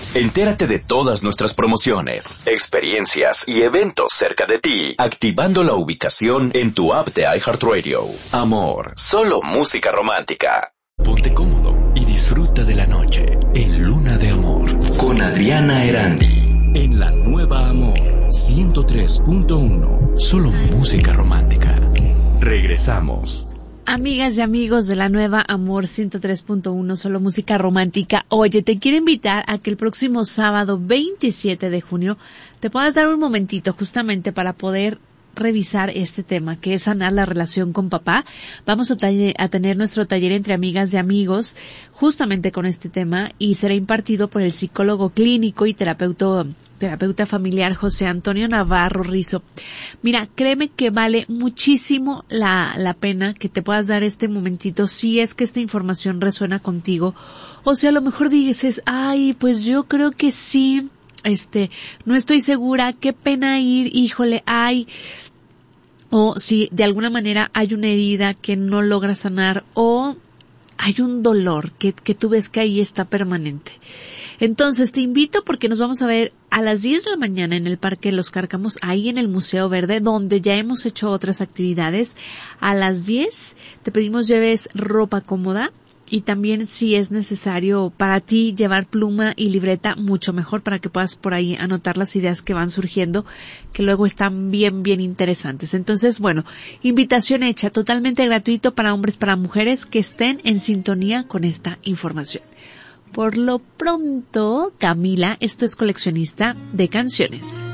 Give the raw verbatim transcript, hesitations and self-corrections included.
Entérate de todas nuestras promociones, experiencias y eventos cerca de ti, activando la ubicación en tu app de iHeartRadio. Amor, solo música romántica. Ponte cómodo y disfruta de la noche en Luna de Amor con Adriana Erandi. En la nueva Amor ciento tres punto uno, solo música romántica. Regresamos. Amigas y amigos de la nueva Amor ciento tres punto uno, solo música romántica. Oye, te quiero invitar a que el próximo sábado veintisiete de junio te puedas dar un momentito justamente para poder revisar este tema, que es sanar la relación con papá. Vamos a, talle- a tener nuestro taller entre amigas y amigos justamente con este tema y será impartido por el psicólogo clínico y terapeuta, terapeuta familiar José Antonio Navarro Rizo. Mira, créeme que vale muchísimo la, la pena que te puedas dar este momentito si es que esta información resuena contigo, o si a lo mejor dices, ay, pues yo creo que sí, este, no estoy segura, qué pena ir, híjole, ay, o si de alguna manera hay una herida que no logra sanar, o hay un dolor que, que tú ves que ahí está permanente. Entonces te invito porque nos vamos a ver a las diez de la mañana en el Parque Los Cárcamos, ahí en el Museo Verde, donde ya hemos hecho otras actividades. A las diez te pedimos lleves ropa cómoda y también si es necesario para ti llevar pluma y libreta, mucho mejor para que puedas por ahí anotar las ideas que van surgiendo, que luego están bien, bien interesantes. Entonces, bueno, invitación hecha, totalmente gratuito para hombres, para mujeres que estén en sintonía con esta información. Por lo pronto, Camila, esto es Coleccionista de Canciones.